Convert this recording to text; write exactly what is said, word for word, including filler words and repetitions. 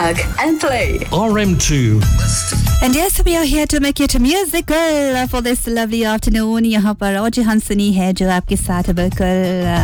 Plug and play. R M two. And yes, we are here to make it musical for this lovely afternoon. यहाँ पर औजी हंसनी है जो आपके साथ बिल्कुल